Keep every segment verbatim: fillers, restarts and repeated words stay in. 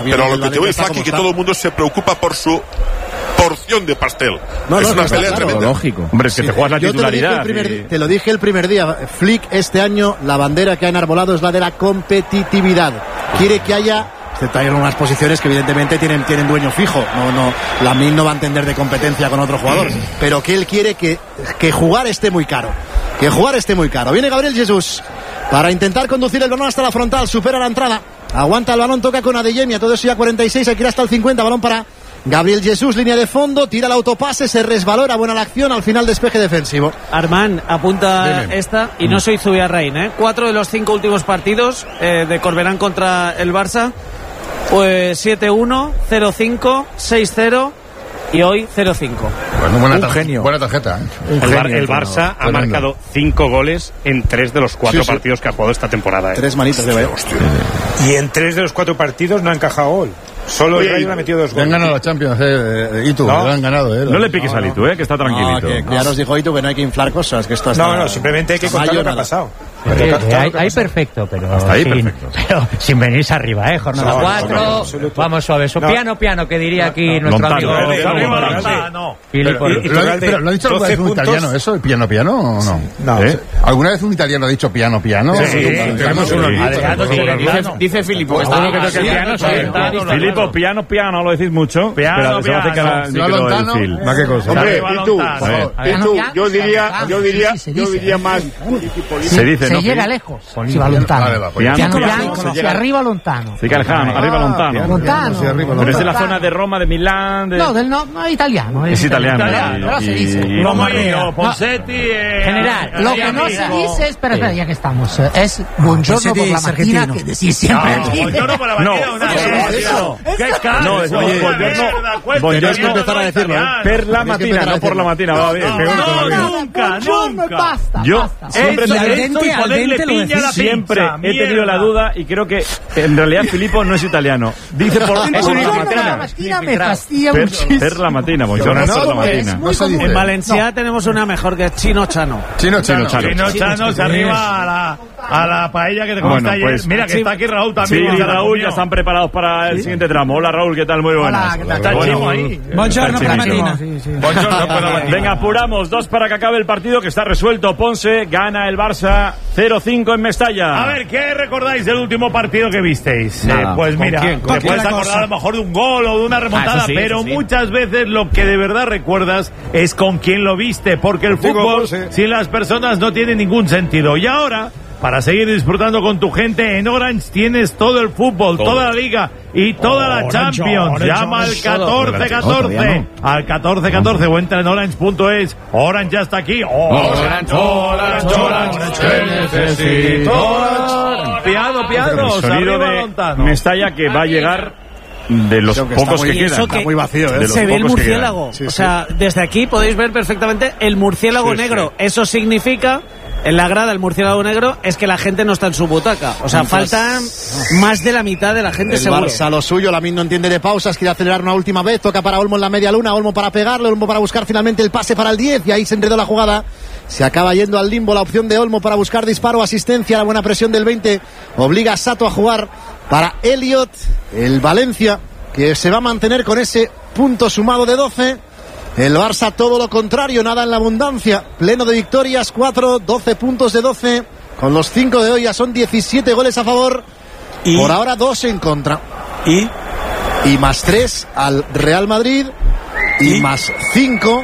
Pero a lo que te voy, Flaki, que todo el mundo se preocupa por su porción de pastel. No, es no, una no, pelea claro, tremenda. Lógico. Hombre, es que sí, te juegas la titularidad. Te lo, primer, y... te lo dije el primer día. Flick, este año, la bandera que ha enarbolado es la de la competitividad. Quiere que haya... Hay unas posiciones que evidentemente tienen, tienen dueño fijo. No, no, Lamine no va a entender de competencia con otro jugador. Pero que él quiere que, que jugar esté muy caro. Que jugar esté muy caro. Viene Gabriel Jesús para intentar conducir el balón hasta la frontal. Supera la entrada. Aguanta el balón, toca con Adeyemi. Todo eso ya cuarenta y seis. Hay que ir hasta el cincuenta. Balón para Gabriel Jesús, línea de fondo. Tira el autopase, se resbalora. Buena la acción. Al final despeje defensivo. Armán, apunta Dime. esta. Y no soy Zubiarrain, ¿eh? Cuatro de los cinco últimos partidos eh, de Corberán contra el Barça. Pues siete uno, cero cinco, seis cero y hoy cero cinco. Bueno, buena, un tarjeta, genio. buena tarjeta. ¿eh? El, genio, Bar, el Barça ha tremendo. marcado cinco goles en tres de los cuatro sí, sí. partidos que ha jugado esta temporada. ¿eh? Tres manitas de Bayern. Y en tres de los cuatro partidos no ha encajado gol. Solo el Rayo le ha metido dos goles. Han ganado la Champions, eh, Itu, No. lo han ganado, eh. No le piques no, al no. Itu, eh, que está tranquilito. No, que, que ya nos dijo Itu que no hay que inflar cosas, que esto está... No, no, simplemente hay que contar lo que ha pasado. Eh, Claro, eh, ahí, claro ahí que perfecto, pero Hasta ahí sin, perfecto. pero sin venirse arriba, ¿eh? Jornada No, no, cuatro, no, no, absoluto. vamos suave. So, No. Piano, piano, que diría aquí No, nuestro Lontano, amigo. eh, Arriba Lontano. Lontano. Pero, Filipo. pero, lo, ha- pero, ¿lo ha dicho alguna vez un doce italiano puntos. eso? ¿El piano piano o no? No. ¿Eh? ¿Alguna vez un italiano ha dicho piano piano? Sí, Sí, tenemos sí, uno sí. aquí. Adriano Sí, Celentano. Dice Filipo que Uno está que toque el piano, sí. Filipo, piano, piano, lo decís mucho. Piano, Espera, se va a acercar piano. al Si va micro Lontano, del Phil. ¿más qué cosa? Hombre, Arriba y tú, Lontano. A ver. y tú, yo diría, yo diría, yo diría más. Se dice, Se ¿no? llega Phil? lejos. Si va Lontano. Vale, va, pues Piano, Piano, piano, piano, se si llega- arriba Lontano. Sí, Calejano, arriba Lontano. Lontano. Sí, arriba, Pero es de la Lontano. zona de Roma, de Milán, de... No, del no, no, italiano. Es italiano. Pero y- se dice. y- Roma, y- Río, Ponseti, eh, General, lo que no se amigo. dice, espera, espera, ya que estamos, eh, es buongiorno por la mañana, que decís siempre No, aquí. buongiorno por la No. mañana, una Eso, vez, eso. tío. ¿Qué cara? No, es Oye, buongiorno- mierda, cuesta, buongiorno- tío, empezar a decirlo, ¿eh? italiano. Per la Tienes que mattina, empezar a no por la decirlo. matina, va bien. No, no, nunca, Buongiorno, nunca. basta, Yo basta. siempre Eso, me- esto y al dente ponerle lo piña a la decís. Siempre pizza, he tenido la mierda. duda y creo que en realidad Filippo no es italiano. Dice por, por Buongiorno la por la matina. mattina me fastidia Per, muchísimo. per la matina, buongiorno No, per la no, matina. Es muy No se común. dice. En Valencia tenemos una mejor que es Chino Chano. Chino Chano. Chano. Chino Chano se arriba a la, a la paella que te comiste Bueno, ayer. pues- Mira que Sí. está aquí Raúl Sí, también. y Raúl ya están preparados para el siguiente tramo. Hola Raúl, ¿qué tal? Muy buenas. Hola, ¿qué tal? Está Bueno, Chimo ahí. Buongiorno Está per la Chimo. mattina. Buongiorno por la mañana. Venga, apuramos. Dos para que acabe el partido, que está resuelto. Ponce gana el Barça cero cinco en Mestalla. A ver, ¿qué recordáis del último partido que visteis? Nada. Eh, pues ¿Con mira, quién? ¿Con te quién puedes la acordar cosa? a lo mejor de un gol o de una remontada, Ah, eso sí, pero eso sí. muchas veces lo que de verdad recuerdas es con quién lo viste, porque el Contigo, fútbol José. sin las personas no tiene ningún sentido. Y ahora, para seguir disfrutando con tu gente, en Orange tienes todo el fútbol, toda la liga y toda la Champions. Llama al catorce catorce, al catorce catorce o entra en orange punto es. Orange ya está aquí. Orange, Orange, Orange, que necesito. Orange. Piano, piano, El sonido arriba de Lontano. Mestalla que va a llegar de los Creo que está pocos muy- que y quedan. eso que- Está muy vacío, ¿eh? De los Se ve el pocos que quedan. murciélago. Sí, o sí. sea, desde aquí podéis ver perfectamente el murciélago Sí, sí. negro. Eso significa, en la grada, el murciélago negro es que la gente no está en su butaca. O sea, faltan más de la mitad de la gente, El seguro. Barça lo suyo, Lamine no entiende de pausas, quiere acelerar una última vez, toca para Olmo en la media luna, Olmo para pegarle, Olmo para buscar finalmente el pase para el diez, y ahí se enredó la jugada, se acaba yendo al limbo la opción de Olmo para buscar disparo, asistencia, la buena presión del veinte, obliga a Sato a jugar para Elliot, el Valencia, que se va a mantener con ese punto sumado de doce, el Barça todo lo contrario, nada en la abundancia, pleno de victorias, cuatro, doce puntos de doce, con los cinco de hoy ya son diecisiete goles a favor, Y- por ahora dos en contra. Y Y más tres al Real Madrid. Y, más cinco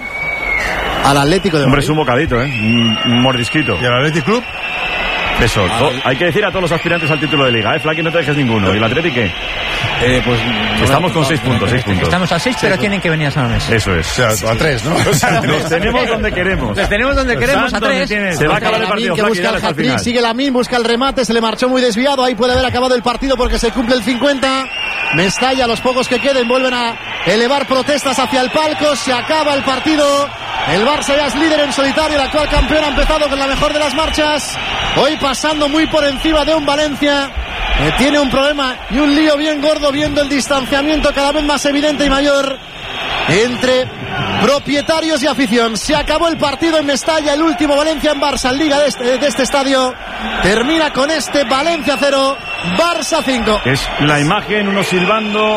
al Atlético de Hombre, es Madrid. un bocadito, ¿eh? Un, un mordisquito. ¿Y el Athletic Club? Eso. to- hay que decir a todos los aspirantes al título de Liga, ¿eh? Flaky, no te dejes ninguno. ¿Y el Atlético qué? Eh, pues, Estamos con seis puntos, seis puntos. Estamos a seis, pero tienen que venir a San Mamés. Eso es. O sea, a tres, ¿no? Los tenemos donde queremos. Los tenemos donde queremos, a Santos, tres. tienes. Se va a acabar el Lamine, partido, que Flaky, busca dale el hasta el hat-trick, final. sigue Lamine, busca el remate, se le marchó muy desviado, ahí puede haber acabado el partido porque se cumple el cincuenta. Mestalla, los pocos que queden vuelven a elevar protestas hacia el palco, se acaba el partido, el Barça ya es líder en solitario, el actual campeón ha empezado con la mejor de las marchas, hoy pasando muy por encima de un Valencia que tiene un problema y un lío bien gordo, viendo el distanciamiento cada vez más evidente y mayor entre propietarios y afición. Se acabó el partido en Mestalla, el último Valencia en Barça en Liga de este, de este estadio. Termina con este Valencia cero, Barça cinco. Es la imagen, uno silbando.